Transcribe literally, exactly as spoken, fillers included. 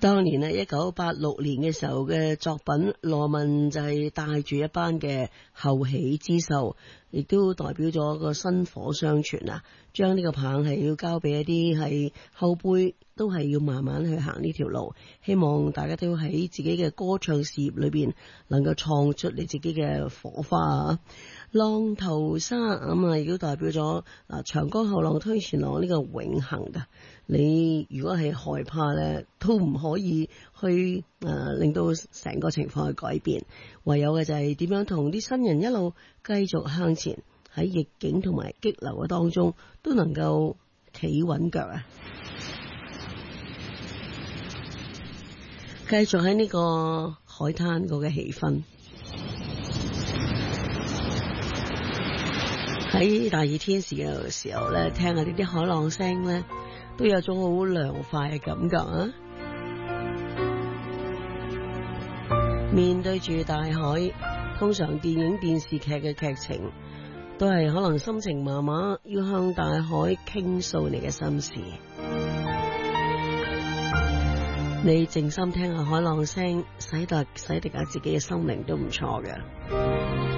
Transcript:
當年咧，一九八六年嘅時候嘅作品，羅文就係帶住一班嘅後起之秀，亦都代表咗個薪火相傳啊！將呢個棒係要交俾一啲係後輩，都係要慢慢去行呢條路。希望大家都喺自己嘅歌唱事業裏邊，能夠創出你自己嘅火花啊！浪淘沙咁啊，亦都代表咗啊長江後浪推前浪呢個永恆噶。你如果係害怕咧，都唔可以去誒、呃、令到成個情況去改變。唯有嘅就係點樣同啲新人一路繼續向前，喺逆境同埋激流嘅當中，都能夠企穩腳啊！繼續喺呢個海灘嗰個氣氛。喺大熱天時嘅時候咧，聽下呢啲海浪聲咧，都有種好涼快嘅感覺啊！面對住大海，通常電影電視劇嘅劇情都係可能心情麻麻，要向大海傾訴你嘅心事。你靜心聽下海浪聲，洗滌洗滌下自己嘅心靈都唔錯嘅。